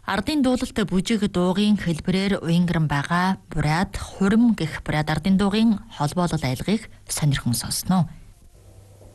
Ардын дуулалт бүжиг дуугийн хэлбэрээр уянгран байгаа бурайд хурим гэх бурайд ардын дуугийн холбоолол айлгыг сонирхон сонсноо.